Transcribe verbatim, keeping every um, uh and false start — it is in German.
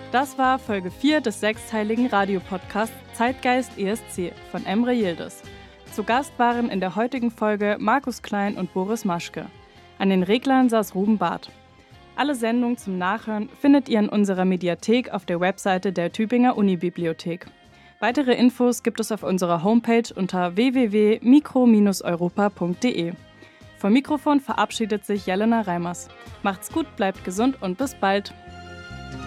Das war Folge vier des sechsteiligen Radiopodcasts Zeitgeist E S C von Emre Yildiz. Zu Gast waren in der heutigen Folge Markus Klein und Boris Maschke. An den Reglern saß Ruben Barth. Alle Sendungen zum Nachhören findet ihr in unserer Mediathek auf der Webseite der Tübinger Unibibliothek. Weitere Infos gibt es auf unserer Homepage unter w w w punkt mikro Bindestrich europa punkt d e. Vom Mikrofon verabschiedet sich Jelena Reimers. Macht's gut, bleibt gesund und bis bald!